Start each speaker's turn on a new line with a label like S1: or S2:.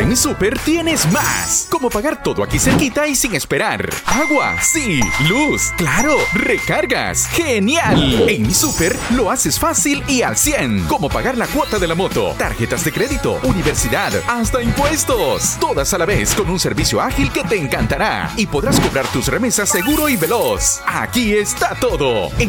S1: En Super tienes más. Como pagar todo aquí cerquita y sin esperar. Agua, sí. Luz, claro. Recargas, genial. En Super lo haces fácil y al 100. Como pagar la cuota de la moto, tarjetas de crédito, universidad, hasta impuestos. Todas a la vez con un servicio ágil que te encantará. Y podrás cobrar tus remesas seguro y veloz. Aquí está todo.